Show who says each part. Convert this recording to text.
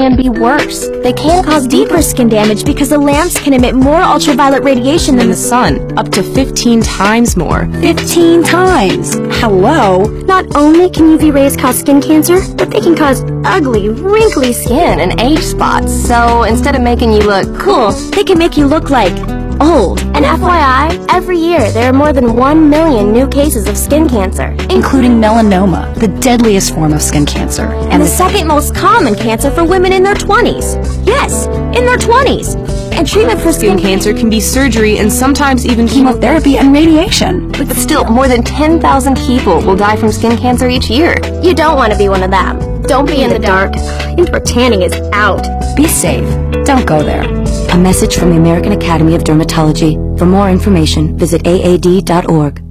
Speaker 1: can be worse. They can cause deeper skin damage because the lamps can emit more ultraviolet radiation than the sun, up to 15 times more.
Speaker 2: 15 times? Hello?
Speaker 1: Not only can UV rays cause skin cancer, but they can cause ugly, wrinkly skin and age spots. So instead of making you look cool, they can make you look like old. And FYI, every year there are more than 1 million new cases of skin cancer,
Speaker 2: Including melanoma, the deadliest form of skin cancer.
Speaker 1: and the second most common cancer for women in their 20s. Yes, in their 20s. And treatment for
Speaker 3: Skin cancer can be surgery and sometimes even
Speaker 2: chemotherapy and radiation.
Speaker 1: But still, more than 10,000 people will die from skin cancer each year. You don't want to be one of them. Don't be in the dark. Indoor tanning is out.
Speaker 2: Be safe. Don't go there.
Speaker 4: A message from the American Academy of Dermatology. For more information, visit aad.org.